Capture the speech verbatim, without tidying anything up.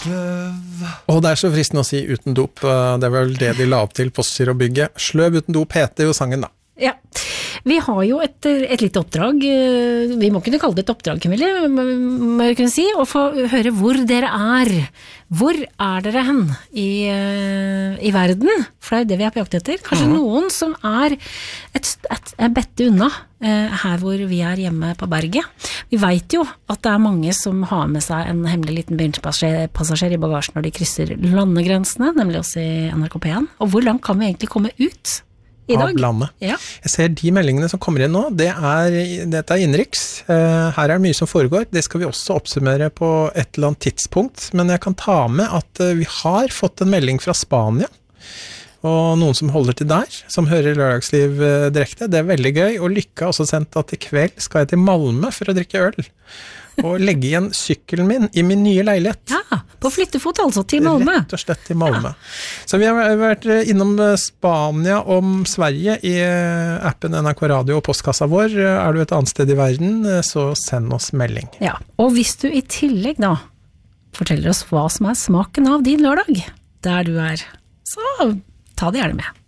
Sløv. Og det er så fristende å si uten dop. Det er vel det de la opp til Postgirobygget. Sløv uten dop heter jo sangen da. Ja, vi har jo et, et lite oppdrag, vi må kunne kalle det et oppdrag, Camille, må jeg kunne si, og få høre hvor dere er. Hvor er dere hen i, i verden? For det er jo det vi er på jakt etter. Kanskje mm. noen som er et, et, et bette unna her hvor vi er hjemme på berget. Vi vet jo at det er mange som har med seg en hemmelig liten begynnelspassasjer i bagasjen når de krysser landegrensene, nemlig oss i N R K P en. Og hvor langt kan vi egentlig komme ut? I dag. Av landet. Ja. Jeg ser de meldingene som kommer inn nå, det er, dette er innenriks. Her er det mye som foregår. Det skal vi også oppsummere på et eller annet tidspunkt, men jeg kan ta med at vi har fått en melding fra Spania, og noen som holder til der, som hører Lørdagsliv direkte. Det er veldig gøy, og Lykke har også sendt at i kveld skal jeg til Malmö for å drikke øl, og legge igjen sykkelen min i min nye leilighet. Ja, på flyttefot altså, til Malmö. Rett og slett til Malmö. Ja. Så vi har vært innom Spania om Sverige i appen N R K Radio og postkassa vår. Er du et annet sted i verden, så send oss melding. Ja, og hvis du i tillegg da forteller oss hva som er smaken av din lørdag, der du er, så ta det gjerne med.